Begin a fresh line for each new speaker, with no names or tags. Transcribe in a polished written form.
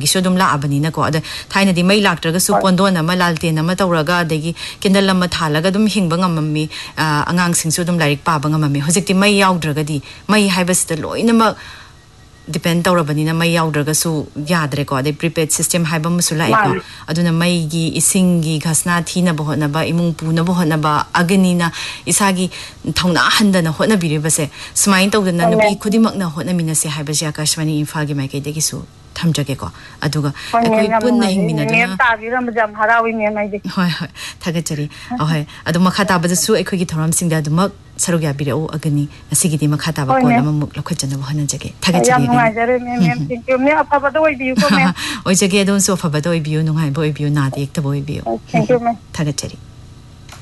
गिसो दुम लाबनी नको अद थाइना दि मै लाक्ट्रगा सु पोंडोन अमा लालटेन अमा तौरगा देगी किंडल अमा थालगा दुम हिंगबा ngममी अंगांग सिंगसु दुम like पाबा ngममी होजिकति my याउद्रगा the my हाइबसद लोइनम depend tawrabani na mai yaudra su yadre ko de prepaid system haiba musula eko aduna mai gi ising gi ghasna thina bohna ba imung pu na bohna ba agani na isagi thongna handa na hotna biriba se smain tawdana nubi khudimak na hotna mina se haiba ja kashmani imphal gi mai ke de gi su thamjage ko aduga ekoi punna hingmina duna
ta bi ram jam harawi me mai de
hoi hoi thagachari ahoy adu makha ta ba su ekoi gi thoram sing da dumak sarugya bire o agani asigi di makha ta ba ko na muk lokhachana bo hanan jage thagachari
ya jare me thank you me afa ba do bi ko me
oi jage don so fa ba do bi nungai bo bi na de ek ta bo bi
thank you me
thagachari